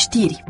Știri.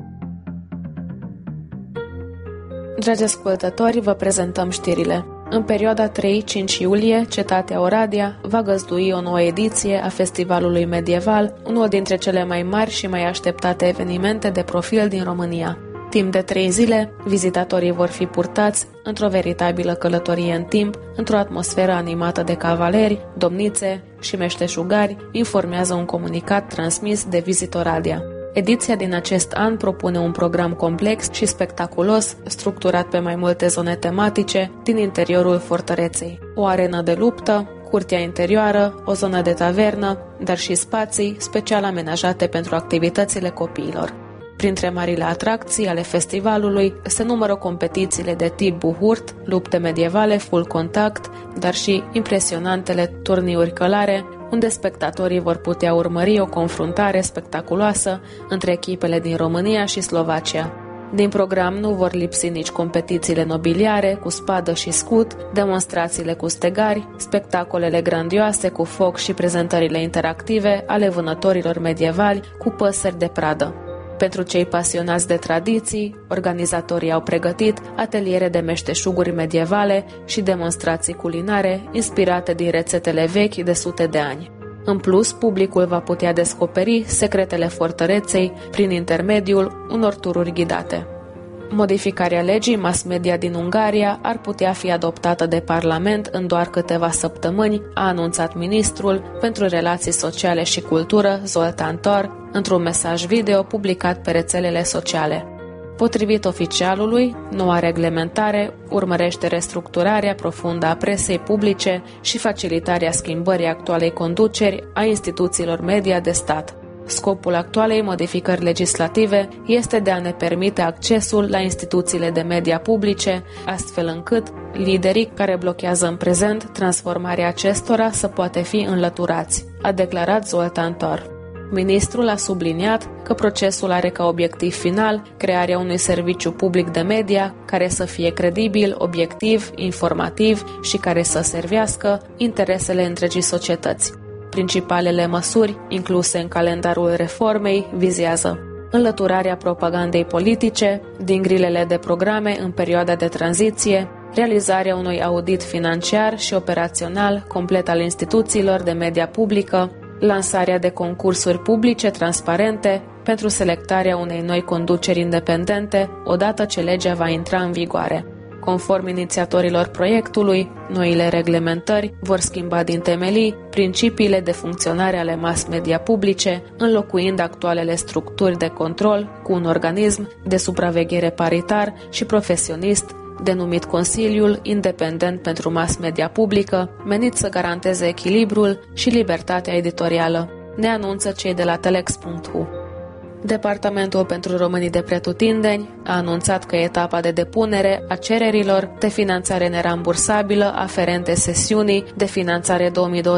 Dragi ascultători, vă prezentăm știrile. În perioada 3-5 iulie, cetatea Oradea va găzdui o nouă ediție a Festivalului Medieval, unul dintre cele mai mari și mai așteptate evenimente de profil din România. Timp de 3 zile, vizitatorii vor fi purtați într-o veritabilă călătorie în timp, într-o atmosferă animată de cavaleri, domnițe și meșteșugari, informează un comunicat transmis de Visit Oradea. Ediția din acest an propune un program complex și spectaculos, structurat pe mai multe zone tematice din interiorul fortăreței. O arenă de luptă, curtea interioară, o zonă de tavernă, dar și spații special amenajate pentru activitățile copiilor. Printre marile atracții ale festivalului se numără competițiile de tip buhurt, lupte medievale, full contact, dar și impresionantele turniuri călare, unde spectatorii vor putea urmări o confruntare spectaculoasă între echipele din România și Slovacia. Din program nu vor lipsi nici competițiile nobiliare cu spadă și scut, demonstrațiile cu stegari, spectacolele grandioase cu foc și prezentările interactive ale vânătorilor medievali cu păsări de pradă. Pentru cei pasionați de tradiții, organizatorii au pregătit ateliere de meșteșuguri medievale și demonstrații culinare inspirate din rețetele vechi de sute de ani. În plus, publicul va putea descoperi secretele fortăreței prin intermediul unor tururi ghidate. Modificarea legii mass media din Ungaria ar putea fi adoptată de Parlament în doar câteva săptămâni, a anunțat ministrul pentru relații sociale și cultură, Zoltán Tar, într-un mesaj video publicat pe rețelele sociale. Potrivit oficialului, noua reglementare urmărește restructurarea profundă a presei publice și facilitarea schimbării actualei conduceri a instituțiilor media de stat. Scopul actualei modificări legislative este de a ne permite accesul la instituțiile de media publice, astfel încât liderii care blochează în prezent transformarea acestora să poată fi înlăturați, a declarat Zoltán Tar. Ministrul a subliniat că procesul are ca obiectiv final crearea unui serviciu public de media care să fie credibil, obiectiv, informativ și care să servească interesele întregii societăți. Principalele măsuri incluse în calendarul reformei vizează înlăturarea propagandei politice din grilele de programe în perioada de tranziție, realizarea unui audit financiar și operațional complet al instituțiilor de media publică, lansarea de concursuri publice transparente pentru selectarea unei noi conduceri independente odată ce legea va intra în vigoare. Conform inițiatorilor proiectului, noile reglementări vor schimba din temelii principiile de funcționare ale mass media publice, înlocuind actualele structuri de control cu un organism de supraveghere paritar și profesionist denumit Consiliul Independent pentru Mass Media Publică, menit să garanteze echilibrul și libertatea editorială, ne anunță cei de la telex.hu. Departamentul pentru Românii de Pretutindeni a anunțat că etapa de depunere a cererilor de finanțare nerambursabilă aferente sesiunii de finanțare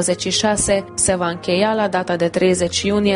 2026 se va încheia la data de 30 iunie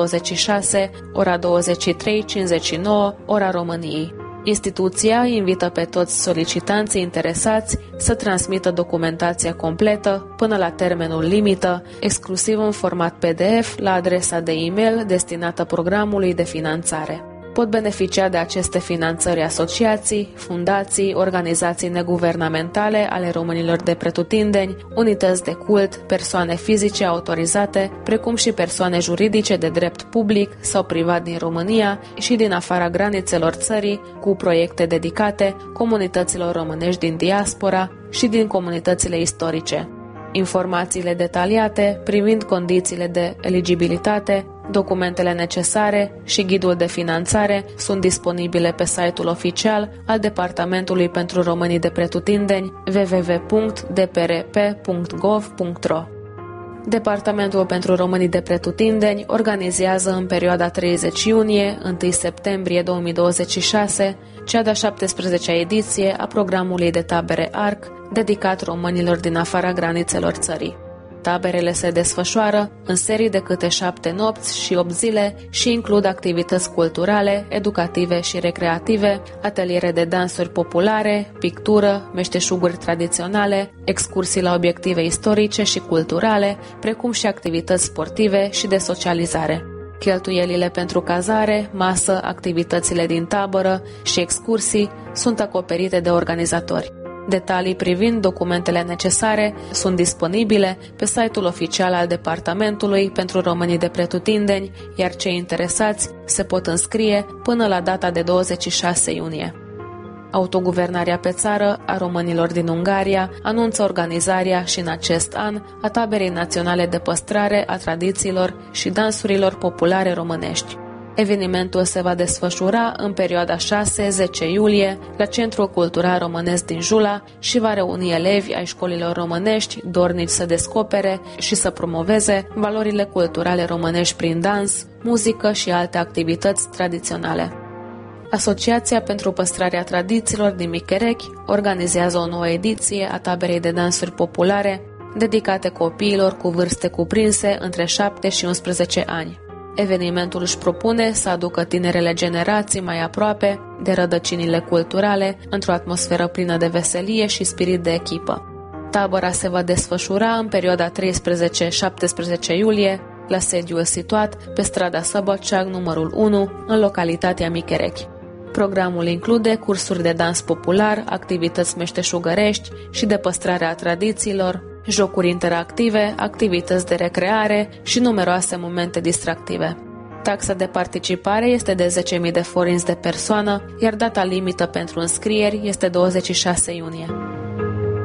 2026, ora 23:59, ora României. Instituția invită pe toți solicitanții interesați să transmită documentația completă până la termenul limită, exclusiv în format PDF, la adresa de e-mail destinată programului de finanțare. Pot beneficia de aceste finanțări asociații, fundații, organizații neguvernamentale ale românilor de pretutindeni, unități de cult, persoane fizice autorizate, precum și persoane juridice de drept public sau privat din România și din afara granițelor țării, cu proiecte dedicate comunităților românești din diaspora și din comunitățile istorice. Informațiile detaliate privind condițiile de eligibilitate, documentele necesare și ghidul de finanțare sunt disponibile pe site-ul oficial al Departamentului pentru Românii de Pretutindeni www.dprp.gov.ro. Departamentul pentru Românii de Pretutindeni organizează în perioada 30 iunie-1 septembrie 2026 cea de-a 17-a ediție a programului de tabere ARC dedicat românilor din afara granițelor țării. Taberele se desfășoară în serii de câte 7 nopți și 8 zile și includ activități culturale, educative și recreative, ateliere de dansuri populare, pictură, meșteșuguri tradiționale, excursii la obiective istorice și culturale, precum și activități sportive și de socializare. Cheltuielile pentru cazare, masă, activitățile din tabără și excursii sunt acoperite de organizatori. Detalii privind documentele necesare sunt disponibile pe site-ul oficial al Departamentului pentru Românii de Pretutindeni, iar cei interesați se pot înscrie până la data de 26 iunie. Autoguvernarea pe țară a românilor din Ungaria anunță organizarea și în acest an a Taberei Naționale de Păstrare a Tradițiilor și Dansurilor Populare Românești. Evenimentul se va desfășura în perioada 6-10 iulie la Centrul Cultural Românesc din Jula și va reuni elevi ai școlilor românești dornici să descopere și să promoveze valorile culturale românești prin dans, muzică și alte activități tradiționale. Asociația pentru păstrarea tradițiilor din Micherechi organizează o nouă ediție a taberei de dansuri populare dedicate copiilor cu vârste cuprinse între 7 și 11 ani. Evenimentul își propune să aducă tinerele generații mai aproape de rădăcinile culturale într-o atmosferă plină de veselie și spirit de echipă. Tabăra se va desfășura în perioada 13-17 iulie la sediul situat pe strada Săbăceag numărul 1 în localitatea Micherechi. Programul include cursuri de dans popular, activități meșteșugărești și de păstrare a tradițiilor, jocuri interactive, activități de recreare și numeroase momente distractive. Taxa de participare este de 10.000 de forinți de persoană, iar data limită pentru înscrieri este 26 iunie.